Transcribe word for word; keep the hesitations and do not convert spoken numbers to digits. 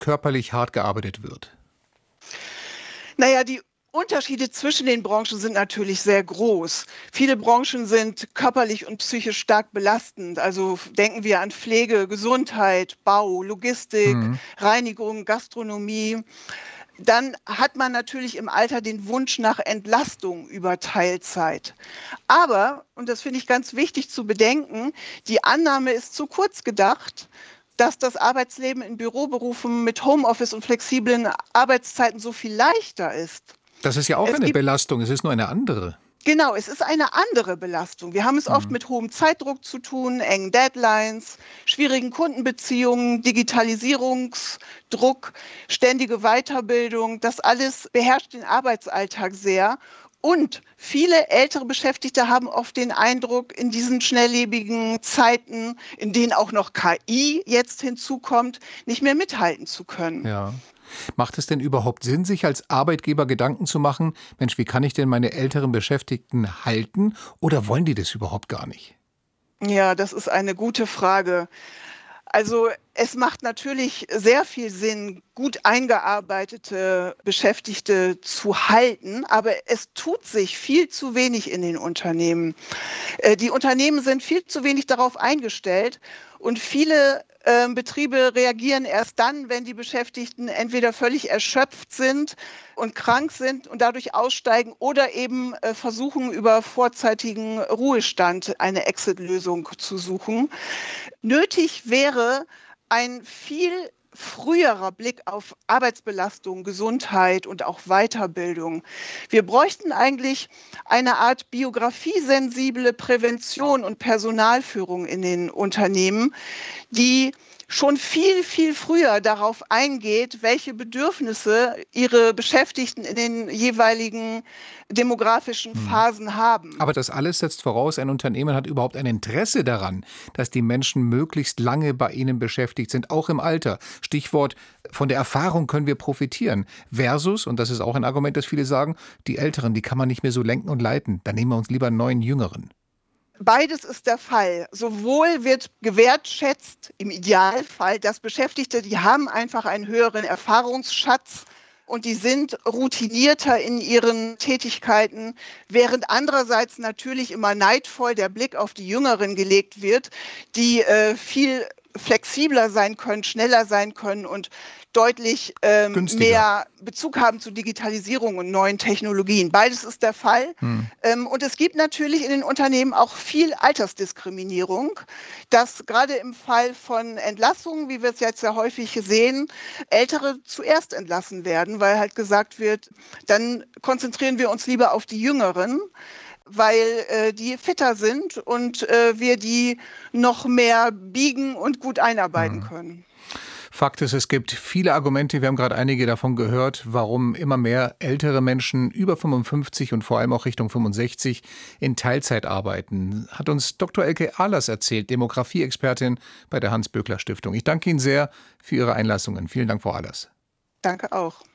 körperlich hart gearbeitet wird? Naja, die Unterschiede zwischen den Branchen sind natürlich sehr groß. Viele Branchen sind körperlich und psychisch stark belastend. Also denken wir an Pflege, Gesundheit, Bau, Logistik, Mhm. Reinigung, Gastronomie. Dann hat man natürlich im Alter den Wunsch nach Entlastung über Teilzeit. Aber, und das finde ich ganz wichtig zu bedenken, die Annahme ist zu kurz gedacht, dass das Arbeitsleben in Büroberufen mit Homeoffice und flexiblen Arbeitszeiten so viel leichter ist. Das ist ja auch Es eine gibt Belastung, es ist nur eine andere. Genau, es ist eine andere Belastung. Wir haben es oft Mhm. mit hohem Zeitdruck zu tun, engen Deadlines, schwierigen Kundenbeziehungen, Digitalisierungsdruck, ständige Weiterbildung. Das alles beherrscht den Arbeitsalltag sehr. Und viele ältere Beschäftigte haben oft den Eindruck, in diesen schnelllebigen Zeiten, in denen auch noch K I jetzt hinzukommt, nicht mehr mithalten zu können. Ja. Macht es denn überhaupt Sinn, sich als Arbeitgeber Gedanken zu machen, Mensch, wie kann ich denn meine älteren Beschäftigten halten? Oder wollen die das überhaupt gar nicht? Ja, das ist eine gute Frage. Also es macht natürlich sehr viel Sinn, gut eingearbeitete Beschäftigte zu halten, aber es tut sich viel zu wenig in den Unternehmen. Äh, Die Unternehmen sind viel zu wenig darauf eingestellt und viele ähm, Betriebe reagieren erst dann, wenn die Beschäftigten entweder völlig erschöpft sind und krank sind und dadurch aussteigen oder eben äh, versuchen, über vorzeitigen Ruhestand eine Exit-Lösung zu suchen. Nötig wäre ein viel früherer Blick auf Arbeitsbelastung, Gesundheit und auch Weiterbildung. Wir bräuchten eigentlich eine Art biografiesensible Prävention und Personalführung in den Unternehmen, die schon viel, viel früher darauf eingeht, welche Bedürfnisse ihre Beschäftigten in den jeweiligen demografischen Hm. Phasen haben. Aber das alles setzt voraus, ein Unternehmen hat überhaupt ein Interesse daran, dass die Menschen möglichst lange bei ihnen beschäftigt sind, auch im Alter. Stichwort, von der Erfahrung können wir profitieren. Versus, und das ist auch ein Argument, das viele sagen, die Älteren, die kann man nicht mehr so lenken und leiten. Dann nehmen wir uns lieber einen neuen Jüngeren. Beides ist der Fall. Sowohl wird gewertschätzt, im Idealfall, dass Beschäftigte, die haben einfach einen höheren Erfahrungsschatz und die sind routinierter in ihren Tätigkeiten, während andererseits natürlich immer neidvoll der Blick auf die Jüngeren gelegt wird, die äh, viel flexibler sein können, schneller sein können und deutlich ähm, Günstiger. mehr Bezug haben zu Digitalisierung und neuen Technologien. Beides ist der Fall. Hm. Ähm, und es gibt natürlich in den Unternehmen auch viel Altersdiskriminierung, dass gerade im Fall von Entlassungen, wie wir es jetzt sehr häufig sehen, Ältere zuerst entlassen werden, weil halt gesagt wird, dann konzentrieren wir uns lieber auf die Jüngeren, weil äh, die fitter sind und äh, wir die noch mehr biegen und gut einarbeiten Hm. können. Fakt ist, es gibt viele Argumente, wir haben gerade einige davon gehört, warum immer mehr ältere Menschen über fünfundfünfzig und vor allem auch Richtung fünfundsechzig in Teilzeit arbeiten. Hat uns Doktor Elke Ahlers erzählt, Demografie-Expertin bei der Hans-Böckler-Stiftung. Ich danke Ihnen sehr für Ihre Einlassungen. Vielen Dank, Frau Ahlers. Danke auch.